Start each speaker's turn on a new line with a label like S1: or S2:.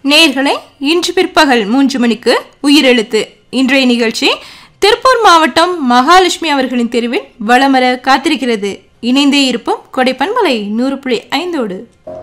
S1: நேயர்களே, இன்று பிற்பகல் 3 மணிக்கு உயிரெழுத்து. இன்றைய நிகழ்ச்சி திருப்பூர் மாவட்டம் மகாலட்சுமி அவர்களின் தெருவில் வளமர காத்திருக்கிறது. இணைந்தே இருப்போம் கொடை பண்பலை 100.5.